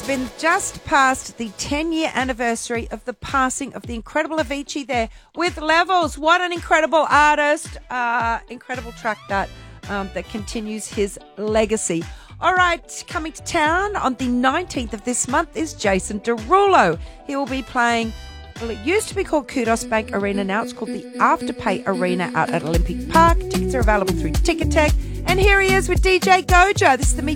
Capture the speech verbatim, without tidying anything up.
been just past the ten-year anniversary of the passing of the incredible Avicii there with Levels. What an incredible artist. Uh, incredible track that, um, that continues his legacy. All right, coming to town on the nineteenth of this month is Jason Derulo. He will be playing, well, it used to be called Kudos Bank Arena. Now it's called the Afterpay Arena out at Olympic Park. Tickets are available through Ticketek. And here he is with D J Gojo. This is the Meet